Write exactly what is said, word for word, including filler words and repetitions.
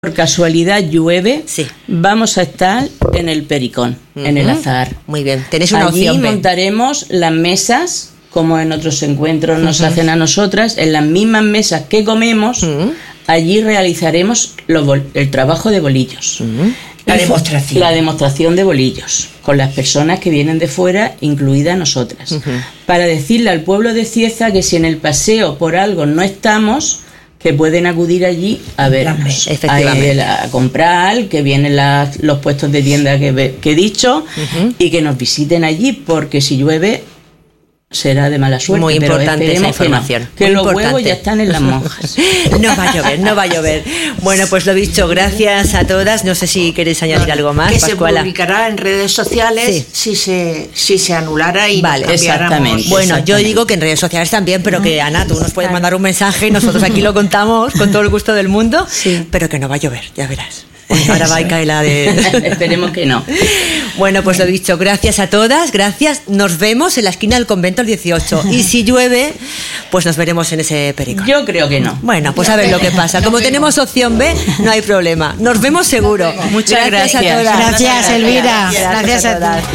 por casualidad llueve, sí. vamos a estar en el Pericón, uh-huh. en el Azahar. Muy bien, tenéis una Allí opción. montaremos las mesas, como en otros encuentros nos uh-huh. hacen a nosotras, en las mismas mesas que comemos, uh-huh. allí realizaremos los bol- el trabajo de bolillos. Uh-huh. La demostración. La demostración de bolillos, con las personas que vienen de fuera, incluidas nosotras. Uh-huh. Para decirle al pueblo de Cieza que si en el paseo por algo no estamos, que pueden acudir allí a vernos, a, a comprar, que vienen las, los puestos de tienda que, que he dicho, uh-huh. y que nos visiten allí, porque si llueve será de mala suerte. Muy pero importante esa información. Que, no, que los importante. huevos ya están en las monjas. No va a llover, no va a llover. Bueno, pues lo dicho, gracias a todas. No sé si queréis añadir no, algo más, que Pascuala. Se publicará en redes sociales sí. si se si se anulara y vale, exactamente. Bueno, exactamente. yo digo que en redes sociales también, pero que Ana, tú nos puedes mandar un mensaje y nosotros aquí lo contamos con todo el gusto del mundo, sí. pero que no va a llover, ya verás. Ahora va a caer la de... Esperemos que no. Bueno, pues lo dicho, gracias a todas, gracias. Nos vemos en la esquina del convento el dieciocho. Y si llueve, pues nos veremos en ese Pericón. Yo creo que no. Bueno, pues a ver lo que pasa. Como tenemos opción B, no hay problema. Nos vemos seguro. Muchas gracias. Gracias a todas. Gracias, Elvira. Gracias, gracias a todas.